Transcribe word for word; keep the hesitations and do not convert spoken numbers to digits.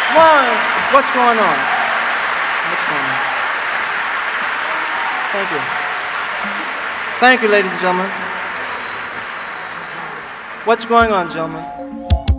One. What's going on? What's going on? Thank you. Thank you, ladies and gentlemen. What's going on, gentlemen?